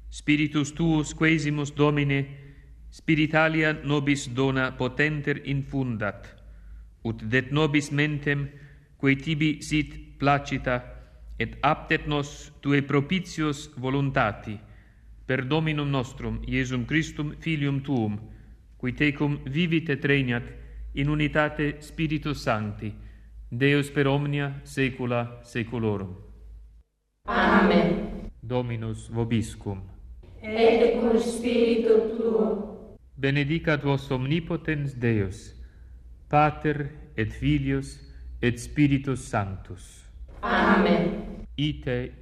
Spiritus tuus quesimus Domine, spiritalia nobis dona potenter infundat, ut det nobis mentem, quae tibi sit placita, et aptet nos tue propitios voluntati, per Dominum nostrum, Iesum Christum, Filium tuum, qui tecum vivit et regnat in unitate Spiritus Sancti, Deus per omnia saecula saeculorum. Amen. Dominus vobiscum. Et cum spiritu tuo. Benedicat vos omnipotens Deus, Pater et Filius et Spiritus Sanctus. Amen. Ite